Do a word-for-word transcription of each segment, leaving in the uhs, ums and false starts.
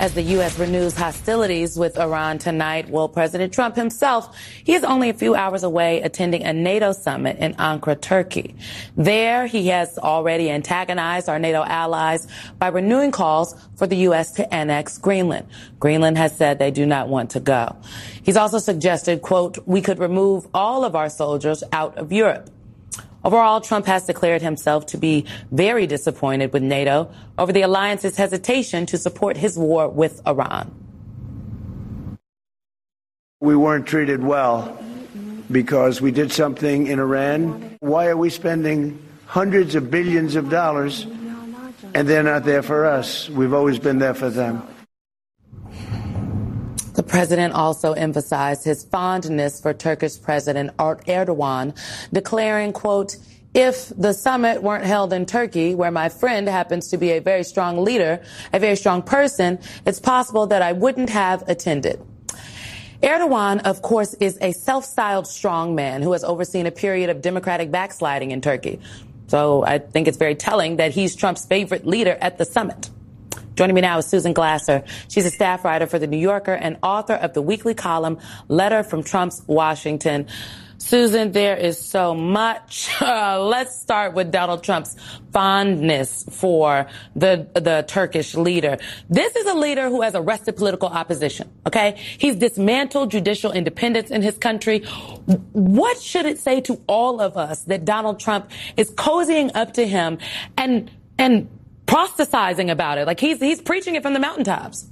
as the U S renews hostilities with Iran tonight. Well, President Trump himself, he is only a few hours away attending a NATO summit in Ankara, Turkey. There, he has already antagonized our NATO allies by renewing calls for the U S to annex Greenland. Greenland has said they do not want to go. He's also suggested, quote, we could remove all of our soldiers out of Europe. Overall, Trump has declared himself to be very disappointed with NATO over the alliance's hesitation to support his war with Iran. We weren't treated well because we did something in Iran. Why are we spending hundreds of billions of dollars and they're not there for us? We've always been there for them. The president also emphasized his fondness for Turkish President Erdogan, declaring, quote, if the summit weren't held in Turkey, where my friend happens to be a very strong leader, a very strong person, it's possible that I wouldn't have attended. Erdogan, of course, is a self-styled strong man who has overseen a period of democratic backsliding in Turkey. So I think it's very telling that he's Trump's favorite leader at the summit. Joining me now is Susan Glasser. She's a staff writer for The New Yorker and author of the weekly column Letter from Trump's Washington. Susan, there is so much. Uh, let's start with Donald Trump's fondness for the the Turkish leader. This is a leader who has arrested political opposition, okay? He's dismantled judicial independence in his country. What should it say to all of us that Donald Trump is cozying up to him and and proselytizing about it? Like he's he's preaching it from the mountaintops.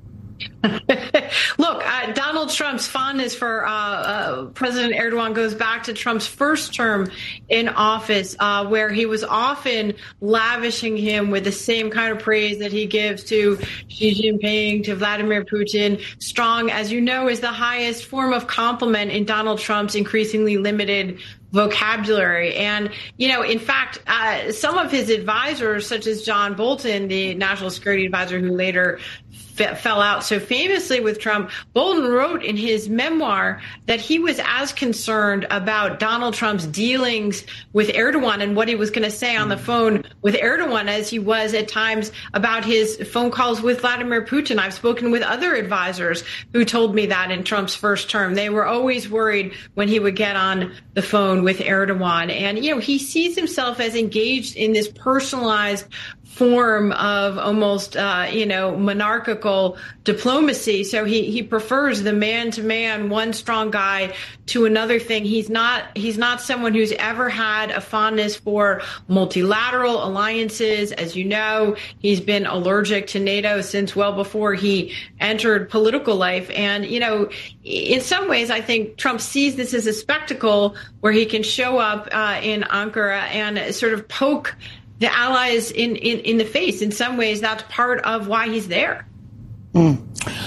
Look, uh, Donald Trump's fondness for uh, uh, President Erdogan goes back to Trump's first term in office, uh, where he was often lavishing him with the same kind of praise that he gives to Xi Jinping, to Vladimir Putin. Strong, as you know, is the highest form of compliment in Donald Trump's increasingly limited vocabulary. And, you know, in fact, uh, some of his advisors, such as John Bolton, the national security advisor who later f- fell out so famously with Trump, Bolton wrote in his memoir that he was as concerned about Donald Trump's dealings with Erdogan and what he was going to say on the phone with Erdogan as he was at times about his phone calls with Vladimir Putin. I've spoken with other advisors who told me that in Trump's first term. They were always worried when he would get on the phone with Erdogan. And, you know, he sees himself as engaged in this personalized form of almost, uh, you know, monarchical diplomacy. So he, he prefers the man-to-man, one strong guy to another thing. He's not he's not someone who's ever had a fondness for multilateral alliances. As you know, he's been allergic to NATO since well before he entered political life. And, you know, in some ways, I think Trump sees this as a spectacle where he can show up uh, in Ankara and sort of poke the allies in, in, in the face. In some ways, that's part of why he's there. Mm.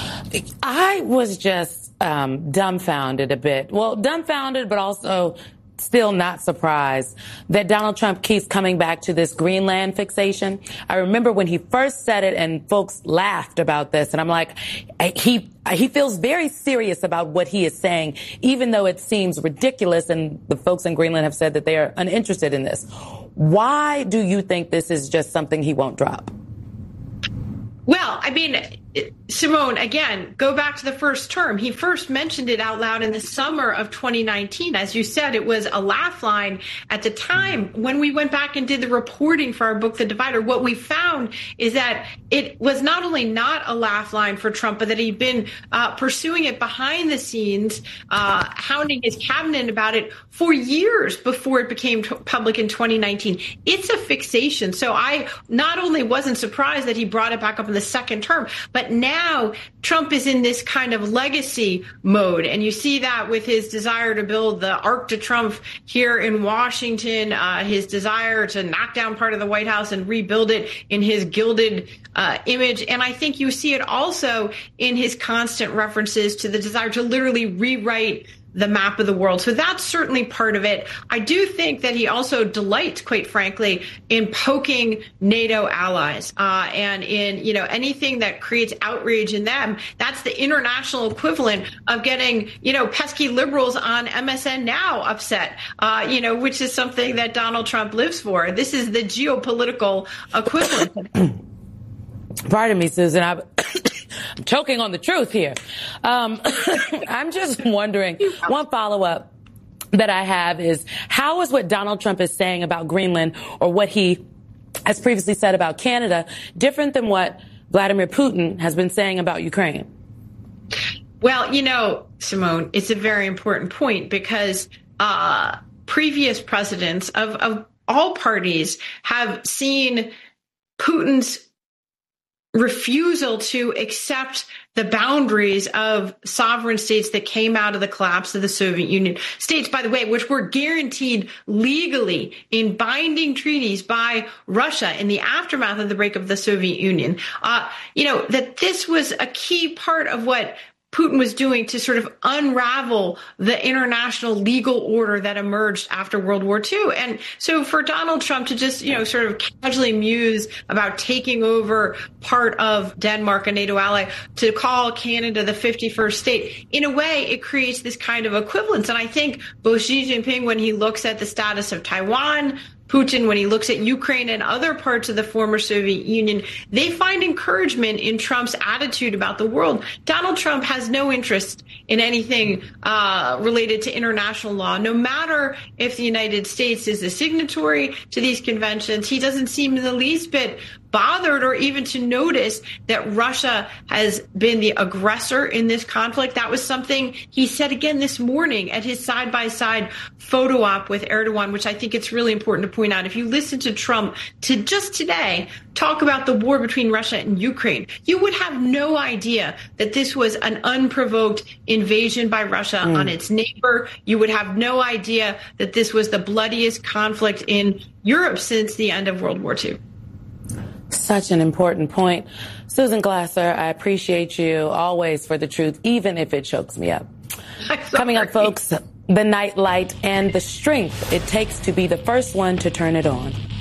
I was just um, dumbfounded a bit. Well, dumbfounded, but also still not surprised that Donald Trump keeps coming back to this Greenland fixation. I remember when he first said it and folks laughed about this, and I'm like, he he feels very serious about what he is saying, even though it seems ridiculous, and the folks in Greenland have said that they are uninterested in this. Why do you think this is just something he won't drop? Well, I mean, Simone, again, go back to the first term. He first mentioned it out loud in the summer of twenty nineteen. As you said, it was a laugh line at the time. When we went back and did the reporting for our book, The Divider, what we found is that it was not only not a laugh line for Trump, but that he'd been uh, pursuing it behind the scenes, uh, hounding his cabinet about it for years before it became t- public in twenty nineteen. It's a fixation. So I not only wasn't surprised that he brought it back up in the second term, but now Trump is in this kind of legacy mode. And you see that with his desire to build the Arc de Trump here in Washington, uh, his desire to knock down part of the White House and rebuild it in his gilded uh, image. And I think you see it also in his constant references to the desire to literally rewrite the map of the world. So that's certainly part of it. I do think that he also delights, quite frankly, in poking NATO allies uh, and in, you know, anything that creates outrage in them. That's the international equivalent of getting, you know, pesky liberals on M S N Now upset, uh, you know, which is something that Donald Trump lives for. This is the geopolitical equivalent. Pardon me, Susan. I, I'm choking on the truth here. Um, I'm just wondering, one follow-up that I have is, how is what Donald Trump is saying about Greenland, or what he has previously said about Canada, different than what Vladimir Putin has been saying about Ukraine? Well, you know, Simone, it's a very important point, because uh, previous presidents of, of all parties have seen Putin's refusal to accept the boundaries of sovereign states that came out of the collapse of the Soviet Union. States, by the way, which were guaranteed legally in binding treaties by Russia in the aftermath of the break of the Soviet Union. Uh, you know, that this was a key part of what Putin was doing to sort of unravel the international legal order that emerged after World War Two. And so for Donald Trump to just, you know, sort of casually muse about taking over part of Denmark, a NATO ally, to call Canada the fifty-first state, in a way, it creates this kind of equivalence. And I think both Xi Jinping, when he looks at the status of Taiwan, Putin, when he looks at Ukraine and other parts of the former Soviet Union, they find encouragement in Trump's attitude about the world. Donald Trump has no interest in anything uh, related to international law. No matter if the United States is a signatory to these conventions, he doesn't seem in the least bit bothered or even to notice that Russia has been the aggressor in this conflict. That was something he said again this morning at his side-by-side photo op with Erdogan, which I think it's really important to point out. If you listen to Trump to just today talk about the war between Russia and Ukraine, you would have no idea that this was an unprovoked invasion by Russia mm. on its neighbor. You would have no idea that this was the bloodiest conflict in Europe since the end of World War Two. Such an important point. Susan Glasser, I appreciate you always for the truth, even if it chokes me up. Coming up, folks, the nightlight and the strength it takes to be the first one to turn it on.